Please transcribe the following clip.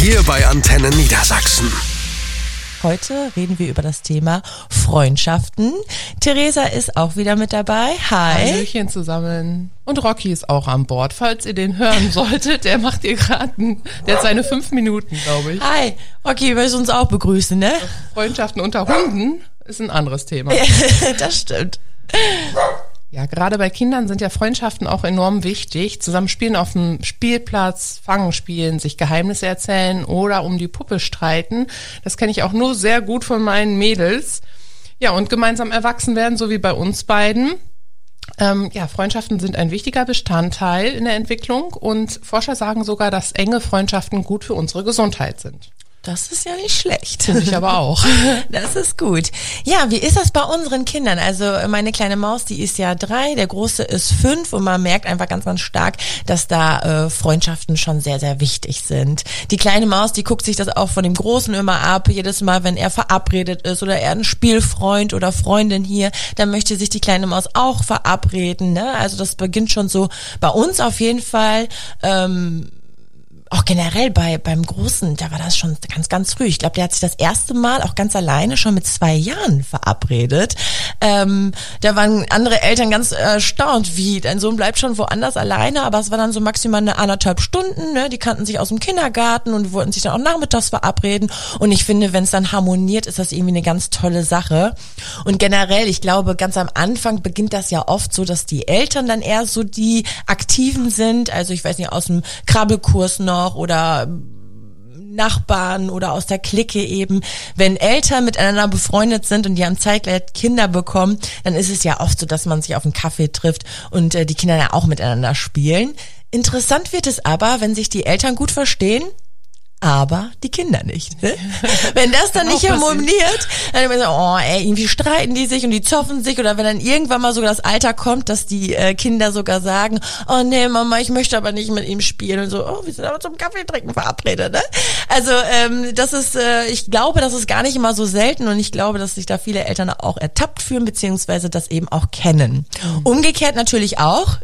Hier bei Antenne Niedersachsen. Heute reden wir über das Thema Freundschaften. Theresa ist auch wieder mit dabei. Hi. Hallöchen zusammen. Und Rocky ist auch an Bord. Falls ihr den hören solltet, der macht ihr gerade, der hat seine 5 Minuten, glaube ich. Hi. Rocky, willst du uns auch begrüßen, ne? Freundschaften unter Hunden ist ein anderes Thema. Das stimmt. Ja, gerade bei Kindern sind ja Freundschaften auch enorm wichtig. Zusammen spielen auf dem Spielplatz, Fangen spielen, sich Geheimnisse erzählen oder um die Puppe streiten. Das kenne ich auch nur sehr gut von meinen Mädels. Ja, und gemeinsam erwachsen werden, so wie bei uns beiden. Freundschaften sind ein wichtiger Bestandteil in der Entwicklung und Forscher sagen sogar, dass enge Freundschaften gut für unsere Gesundheit sind. Das ist ja nicht schlecht. Finde ich aber auch. Das ist gut. Ja, wie ist das bei unseren Kindern? Also meine kleine Maus, die ist ja 3, der Große ist 5 und man merkt einfach ganz, ganz stark, dass da Freundschaften schon sehr, sehr wichtig sind. Die kleine Maus, die guckt sich das auch von dem Großen immer ab. Jedes Mal, wenn er verabredet ist oder er einen Spielfreund oder Freundin hier, dann möchte sich die kleine Maus auch verabreden, ne? Also das beginnt schon so bei uns auf jeden Fall. Auch generell beim Großen, da war das schon ganz, ganz früh. Ich glaube, der hat sich das erste Mal auch ganz alleine schon mit 2 Jahren verabredet. Da waren andere Eltern ganz erstaunt, wie, dein Sohn bleibt schon woanders alleine, aber es war dann so maximal 1,5 Stunden, ne? Die kannten sich aus dem Kindergarten und wollten sich dann auch nachmittags verabreden. Und ich finde, wenn es dann harmoniert, ist das irgendwie eine ganz tolle Sache. Und generell, ich glaube, ganz am Anfang beginnt das ja oft so, dass die Eltern dann eher so die Aktiven sind. Also ich weiß nicht, aus dem Krabbelkurs noch oder Nachbarn oder aus der Clique eben. Wenn Eltern miteinander befreundet sind und die haben zeitgleich Kinder bekommen, dann ist es ja oft so, dass man sich auf einen Kaffee trifft und die Kinder ja auch miteinander spielen. Interessant wird es aber, wenn sich die Eltern gut verstehen, aber die Kinder nicht. Ne? Wenn das dann nicht harmoniert, dann immer so, irgendwie streiten die sich und die zoffen sich, oder wenn dann irgendwann mal sogar das Alter kommt, dass die Kinder sogar sagen, oh nee, Mama, ich möchte aber nicht mit ihm spielen und so, wir sind aber zum Kaffee trinken verabredet, ne? Also das ist, ich glaube, das ist gar nicht immer so selten und ich glaube, dass sich da viele Eltern auch ertappt fühlen, beziehungsweise das eben auch kennen. Umgekehrt natürlich auch.